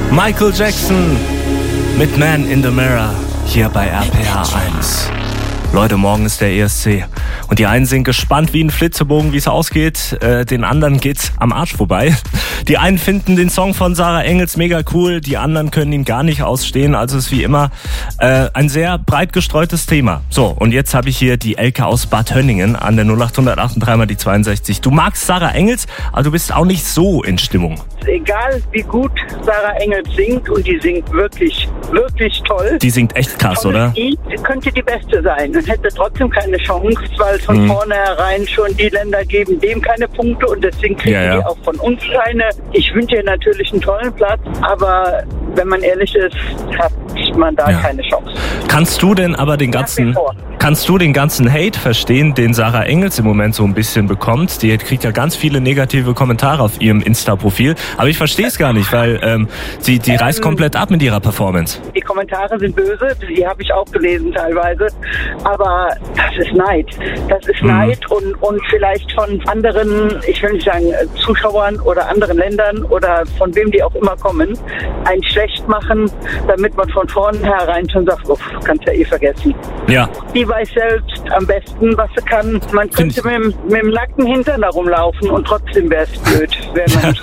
Michael Jackson mit Man in the Mirror hier bei RPR 1. Leute, morgen ist der ESC und die einen sind gespannt wie ein Flitzebogen, wie es ausgeht. Den anderen geht's am Arsch vorbei. Die einen finden den Song von Sarah Engels mega cool, die anderen können ihn gar nicht ausstehen. Also es ist wie immer ein sehr breit gestreutes Thema. So, und jetzt habe ich hier die Elke aus Bad Hönningen an der 0838 mal die 62. Du magst Sarah Engels, aber du bist auch nicht so in Stimmung. Egal wie gut Sarah Engels singt, und die singt wirklich, wirklich toll. Die singt echt krass, oder? Die könnte die Beste sein und hätte trotzdem keine Chance, weil von vornherein schon die Länder geben dem keine Punkte und deswegen kriegen die auch von uns keine. Ich wünsche ihr natürlich einen tollen Platz, aber wenn man ehrlich ist, hat man da keine Chance. Kannst du denn aber den ganzen Hate verstehen, den Sarah Engels im Moment so ein bisschen bekommt? Die kriegt ja ganz viele negative Kommentare auf ihrem Insta-Profil, aber ich verstehe es gar nicht, weil sie reißt komplett ab mit ihrer Performance. Die Kommentare sind böse, die habe ich auch gelesen teilweise, aber das ist Neid. Das ist Neid und vielleicht von anderen, ich will nicht sagen Zuschauern oder anderen Ländern oder von wem die auch immer kommen, ein schlecht machen, damit man von vornherein schon sagt, kannst ja vergessen. Ja. Die weiß selbst am besten, was sie kann. Man könnte mit dem nackten Hintern da rumlaufen und trotzdem wäre es blöd, wenn man nicht